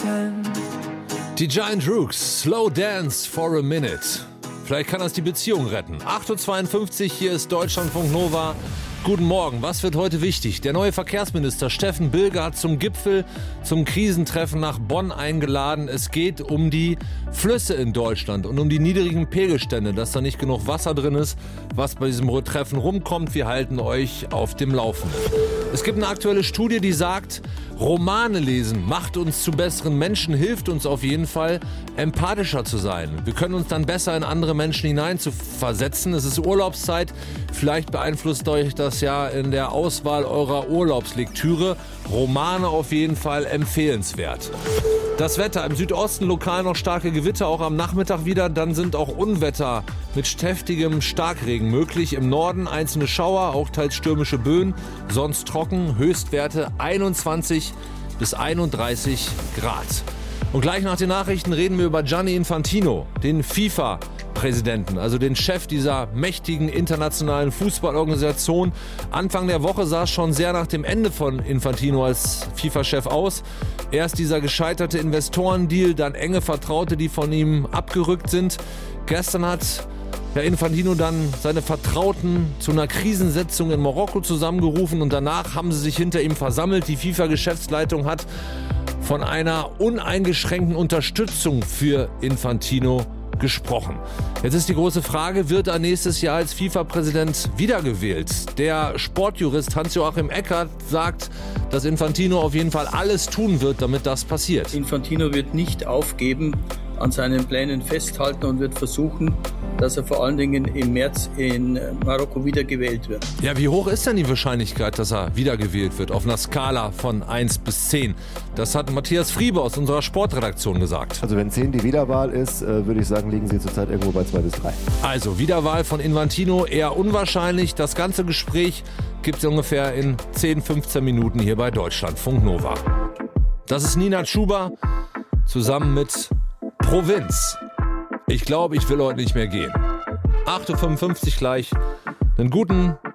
Die Giant Rooks, Slow Dance for a Minute. Vielleicht kann das die Beziehung retten. 8.52 Uhr, hier ist Deutschlandfunk Nova. Guten Morgen, was wird heute wichtig? Der neue Verkehrsminister Steffen Bilger hat zum Gipfel, zum Krisentreffen nach Bonn eingeladen. Es geht um die Flüsse in Deutschland und um die niedrigen Pegelstände, dass da nicht genug Wasser drin ist, was bei diesem Treffen rumkommt. Wir halten euch auf dem Laufenden. Es gibt eine aktuelle Studie, die sagt, Romane lesen macht uns zu besseren Menschen, hilft uns auf jeden Fall, empathischer zu sein. Wir können uns dann besser in andere Menschen hineinzuversetzen. Es ist Urlaubszeit, vielleicht beeinflusst euch das ja in der Auswahl eurer Urlaubslektüre. Romane auf jeden Fall empfehlenswert. Das Wetter im Südosten lokal noch starke Gewitter, auch am Nachmittag wieder. Dann sind auch Unwetter mit heftigem Starkregen möglich. Im Norden einzelne Schauer, auch teils stürmische Böen. Sonst trocken, Höchstwerte 21 bis 31 Grad. Und gleich nach den Nachrichten reden wir über Gianni Infantino, den FIFA-Präsidenten, also den Chef dieser mächtigen internationalen Fußballorganisation. Anfang der Woche sah es schon sehr nach dem Ende von Infantino als FIFA-Chef aus. Erst dieser gescheiterte Investorendeal, dann enge Vertraute, die von ihm abgerückt sind. Gestern hat Herr Infantino dann seine Vertrauten zu einer Krisensitzung in Marokko zusammengerufen und danach haben sie sich hinter ihm versammelt. Die FIFA-Geschäftsleitung hat von einer uneingeschränkten Unterstützung für Infantino gesprochen. Jetzt ist die große Frage, wird er nächstes Jahr als FIFA-Präsident wiedergewählt? Der Sportjurist Hans-Joachim Eckert sagt, dass Infantino auf jeden Fall alles tun wird, damit das passiert. Infantino wird nicht aufgeben, an seinen Plänen festhalten und wird versuchen, dass er vor allen Dingen im März in Marokko wiedergewählt wird. Ja, wie hoch ist denn die Wahrscheinlichkeit, dass er wiedergewählt wird auf einer Skala von 1 bis 10? Das hat Matthias Friebe aus unserer Sportredaktion gesagt. Also wenn 10 die Wiederwahl ist, würde ich sagen, liegen sie zurzeit irgendwo bei 2 bis 3. Also Wiederwahl von Infantino eher unwahrscheinlich. Das ganze Gespräch gibt es ungefähr in 10, 15 Minuten hier bei Deutschlandfunk Nova. Das ist Nina Chuba zusammen mit Provinz. Ich glaube, ich will heute nicht mehr gehen. 8.55 Uhr gleich. Einen guten